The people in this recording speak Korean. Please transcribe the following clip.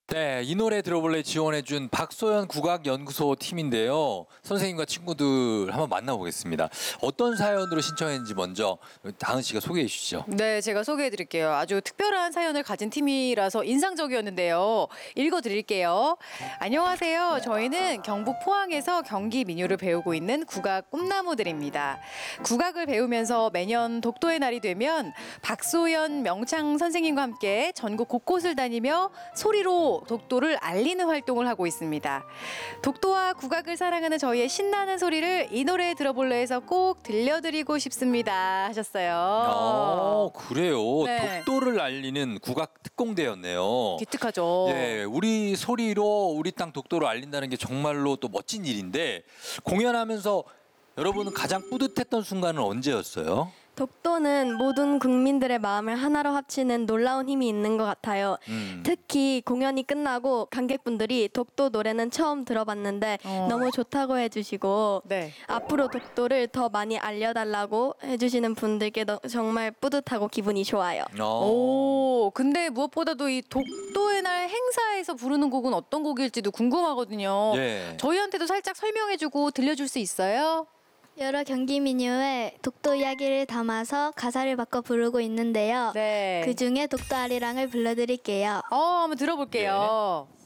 네, 이 노래 들어볼래 지원해준 박소연 국악연구소 팀인데요. 선생님과 친구들 한번 만나보겠습니다. 어떤 사연으로 신청했는지 먼저 다은 씨가 소개해 주시죠. 네, 제가 소개해 드릴게요. 아주 특별한 사연을 가진 팀이라서 인상적이었는데요. 읽어 드릴게요. 안녕하세요. 저희는 경북 포항에서 경기 민요를 배우고 있는 국악 꿈나무들입니다. 국악을 배우면서 매년 독도의 날이 되면 박소연 명창 선생님과 함께 전국 곳곳을 다니며 소리로 독도를 알리는 활동을 하고 있습니다. 독도와 국악을 사랑하는 저희의 신나는 소리를 이 노래에 들어볼래 해서 꼭 들려드리고 싶습니다 하셨어요. 그래요. 네. 독도를 알리는 국악 특공대였네요. 기특하죠. 예, 우리 소리로 우리 땅 독도를 알린다는 게 정말로 또 멋진 일인데 공연하면서 여러분은 가장 뿌듯했던 순간은 언제였어요? 독도는 모든 국민들의 마음을 하나로 합치는 놀라운 힘이 있는 것 같아요. 특히 공연이 끝나고 관객분들이 독도 노래는 처음 들어봤는데 너무 좋다고 해주시고 네. 앞으로 독도를 더 많이 알려달라고 해주시는 분들께 정말 뿌듯하고 기분이 좋아요. 오, 근데 무엇보다도 이 독도의 날 행사에서 부르는 곡은 어떤 곡일지도 궁금하거든요. 예. 저희한테도 살짝 설명해주고 들려줄 수 있어요? 여러 경기 민요에 독도 이야기를 담아서 가사를 바꿔 부르고 있는데요. 네. 그 중에 독도 아리랑을 불러드릴게요. 한번 들어볼게요.